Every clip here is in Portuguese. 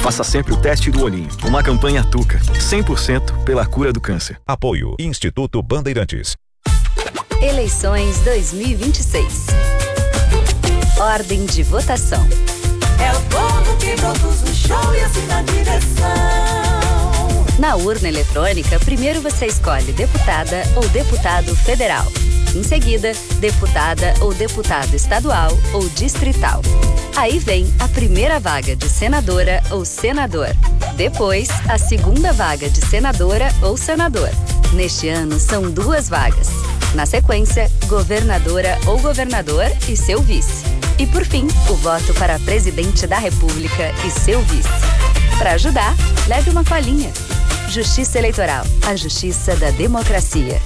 Faça sempre o teste do olhinho. Uma campanha Tuca, 100% pela cura do câncer. Apoio Instituto Bandeirantes. Eleições 2026. Ordem de votação. É o povo que produz o show e assina a direção. Na urna eletrônica, primeiro você escolhe deputada ou deputado federal. Em seguida, deputada ou deputado estadual ou distrital. Aí vem a primeira vaga de senadora ou senador. Depois, a segunda vaga de senadora ou senador. Neste ano, são 2 vagas. Na sequência, governadora ou governador e seu vice. E por fim, o voto para presidente da República e seu vice. Para ajudar, leve uma colinha. Justiça Eleitoral, a justiça da democracia.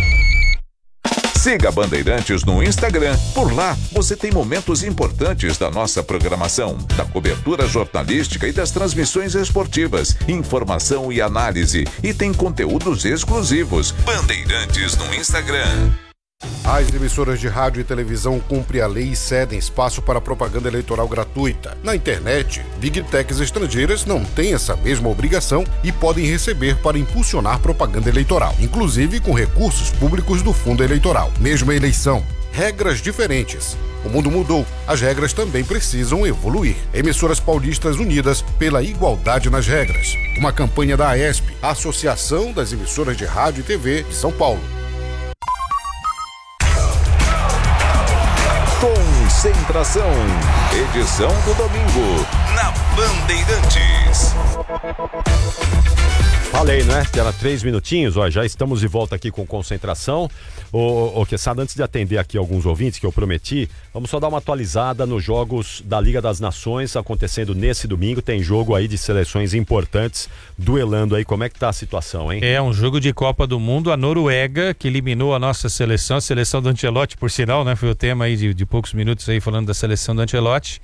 Siga Bandeirantes no Instagram. Por lá, você tem momentos importantes da nossa programação, da cobertura jornalística e das transmissões esportivas, informação e análise. E tem conteúdos exclusivos. Bandeirantes no Instagram. As emissoras de rádio e televisão cumprem a lei e cedem espaço para propaganda eleitoral gratuita. Na internet, Big Techs estrangeiras não têm essa mesma obrigação e podem receber para impulsionar propaganda eleitoral, inclusive com recursos públicos do fundo eleitoral. Mesma eleição, regras diferentes. O mundo mudou, as regras também precisam evoluir. Emissoras paulistas unidas pela igualdade nas regras. Uma campanha da AESP, a Associação das Emissoras de Rádio e TV de São Paulo. Concentração, edição do domingo, na Bandeirantes. Falei, né? Era 3 minutinhos, ó, já estamos de volta aqui com Concentração. Ô, Quezada, antes de atender aqui alguns ouvintes que eu prometi, vamos só dar uma atualizada nos jogos da Liga das Nações acontecendo nesse domingo. Tem jogo aí de seleções importantes duelando aí. Como é que tá a situação, hein? É um jogo de Copa do Mundo. A Noruega, que eliminou a nossa seleção, a seleção do Ancelotti, por sinal, né? Foi o tema aí de poucos minutos aí falando da seleção do Ancelotti.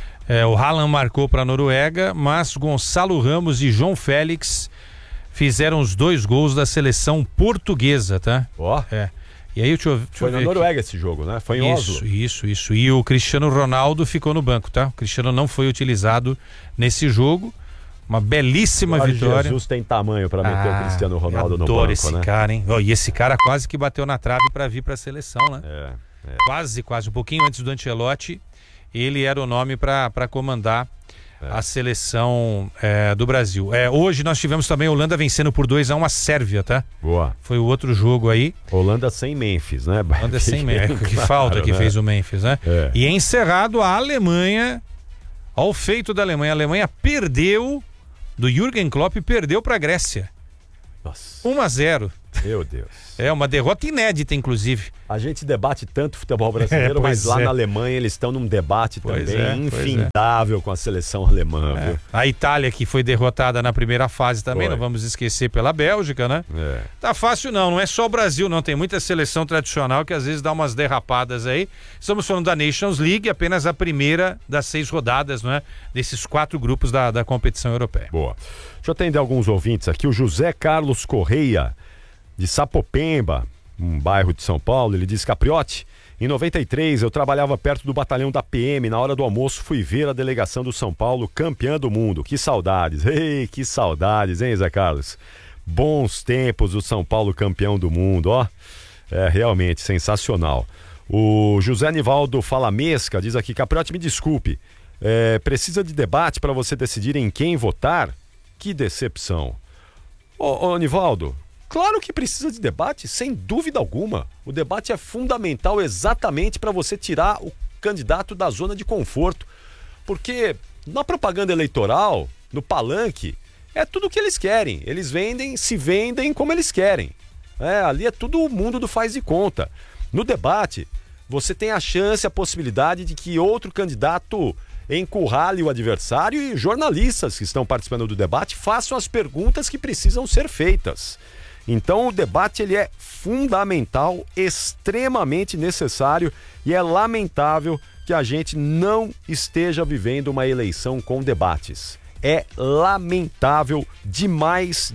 O Haaland marcou para a Noruega, mas Gonçalo Ramos e João Félix fizeram os 2 gols da seleção portuguesa, tá? Ó. E aí, foi na Noruega esse jogo, né? Foi em Oslo. Isso. E o Cristiano Ronaldo ficou no banco, tá? O Cristiano não foi utilizado nesse jogo. Uma belíssima vitória. Jesus tem tamanho para meter o Cristiano Ronaldo no banco, adoro esse né? cara, hein? E esse cara quase que bateu na trave para vir para a seleção, né? Quase. Um pouquinho antes do Ancelotti, ele era o nome para comandar a seleção do Brasil. Hoje nós tivemos também a Holanda vencendo por 2-1 a Sérvia, tá? Boa. Foi o outro jogo aí. Holanda sem Memphis, né? Holanda sem Memphis. Que falta que fez o Memphis, né? E encerrado a Alemanha. Ao feito da Alemanha. A Alemanha perdeu do Jürgen Klopp, perdeu para a Grécia. Nossa. 1-0. Meu Deus. É uma derrota inédita, inclusive. A gente debate tanto futebol brasileiro, mas lá na Alemanha eles estão num debate também infindável com a seleção alemã. Viu? A Itália, que foi derrotada na primeira fase também, não vamos esquecer, pela Bélgica, né? Tá fácil não é só o Brasil não, tem muita seleção tradicional que às vezes dá umas derrapadas aí. Estamos falando da Nations League, apenas a primeira das 6 rodadas, não é? Desses 4 grupos da competição europeia. Boa. Deixa eu atender alguns ouvintes aqui. O José Carlos Correia, de Sapopemba, um bairro de São Paulo, ele diz: Capriotti, em 93 eu trabalhava perto do batalhão da PM, na hora do almoço fui ver a delegação do São Paulo campeã do mundo. Que saudades, que saudades, hein, Zé Carlos? Bons tempos do São Paulo campeão do mundo, ó. Realmente sensacional. O José Nivaldo Falamesca diz aqui: Capriotti, me desculpe, precisa de debate para você decidir em quem votar? Que decepção. Ô Nivaldo, claro que precisa de debate, sem dúvida alguma. O debate é fundamental exatamente para você tirar o candidato da zona de conforto. Porque na propaganda eleitoral, no palanque, é tudo o que eles querem. Eles se vendem como eles querem. Ali é tudo o mundo do faz de conta. No debate, você tem a chance, a possibilidade de que outro candidato encurrale o adversário e jornalistas que estão participando do debate façam as perguntas que precisam ser feitas. Então o debate ele é fundamental, extremamente necessário, e é lamentável que a gente não esteja vivendo uma eleição com debates. É lamentável demais.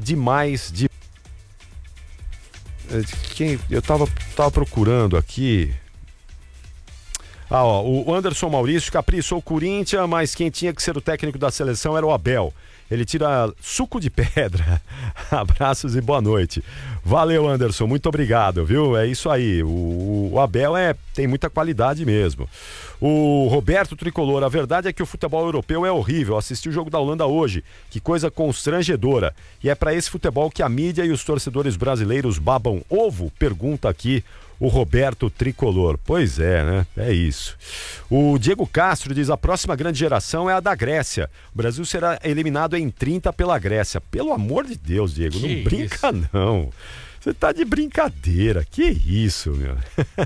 Eu tava procurando aqui. O Anderson Maurício, Capri, sou o Corinthians, mas quem tinha que ser o técnico da seleção era o Abel. Ele tira suco de pedra. Abraços e boa noite. Valeu, Anderson, muito obrigado, viu? É isso aí, o Abel tem muita qualidade mesmo. O Roberto Tricolor, a verdade é que o futebol europeu é horrível. Assisti o jogo da Holanda hoje, que coisa constrangedora. E é para esse futebol que a mídia e os torcedores brasileiros babam ovo? Pergunta aqui o Roberto Tricolor. Pois é, né? É isso. O Diego Castro diz: a próxima grande geração é a da Grécia. O Brasil será eliminado em 30 pela Grécia. Pelo amor de Deus, Diego, não brinca não. Você tá de brincadeira. Que isso, meu?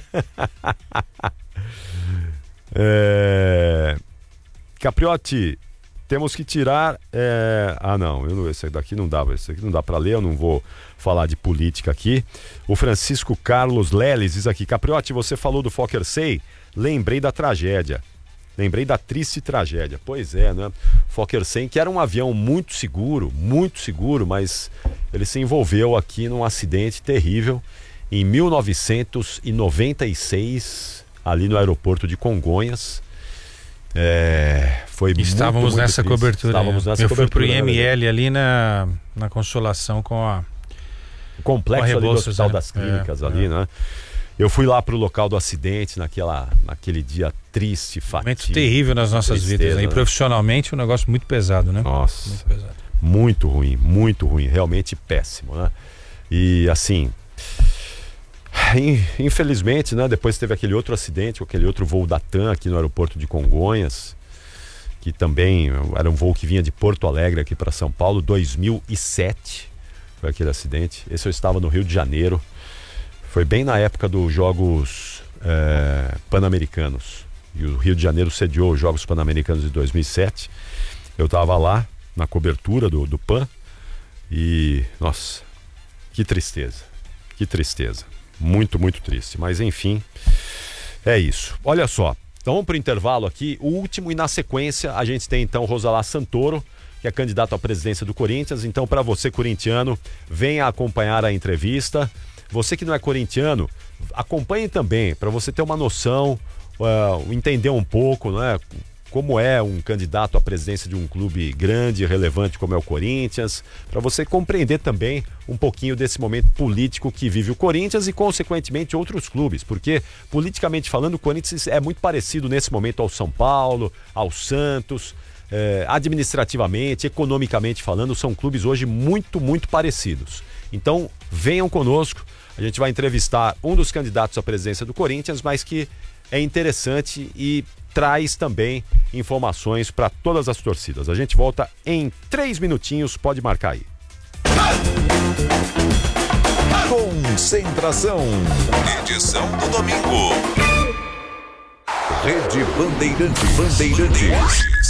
Capriotti, temos que tirar... esse daqui não dá. Esse aqui não dá para ler, eu não vou falar de política aqui. O Francisco Carlos Leles diz aqui: Capriotti, você falou do Fokker Say, lembrei da tragédia. Lembrei da triste tragédia. Pois é, né? Fokker 100, que era um avião muito seguro, mas ele se envolveu aqui num acidente terrível em 1996, ali no aeroporto de Congonhas. Foi Estávamos muito nessa triste. cobertura. Eu fui pro IML né? ali na Consolação com o complexo ali do Hospital das Clínicas ali, né? Eu fui lá pro local do acidente naquele dia triste, fatídico. Momento terrível nas nossas vidas, né? E profissionalmente um negócio muito pesado, né? Nossa, muito pesado. Muito ruim, realmente péssimo, né? E assim, infelizmente, né? Depois teve aquele outro acidente, aquele outro voo da TAM aqui no aeroporto de Congonhas, que também era um voo que vinha de Porto Alegre aqui para São Paulo, 2007 foi aquele acidente. Esse eu estava no Rio de Janeiro. Foi bem na época dos Jogos Pan-Americanos. E o Rio de Janeiro sediou os Jogos Pan-Americanos de 2007. Eu estava lá, na cobertura do PAN. E, nossa, que tristeza. Que tristeza. Muito, muito triste. Mas, enfim, é isso. Olha só, então vamos para o intervalo aqui. O último, e na sequência, a gente tem então Rosalá Santoro, que é candidato à presidência do Corinthians. Então, para você, corintiano, venha acompanhar a entrevista. Você que não é corintiano, acompanhe também, para você ter uma noção, entender um pouco, né, como é um candidato à presidência de um clube grande e relevante como é o Corinthians, para você compreender também um pouquinho desse momento político que vive o Corinthians e, consequentemente, outros clubes, porque, politicamente falando, o Corinthians é muito parecido nesse momento ao São Paulo, ao Santos. Administrativamente, economicamente falando, são clubes hoje muito, muito parecidos. Então, venham conosco. A gente vai entrevistar um dos candidatos à presidência do Corinthians, mas que é interessante e traz também informações para todas as torcidas. A gente volta em 3 minutinhos, pode marcar aí. Concentração. Edição do domingo. Rede Bandeirantes.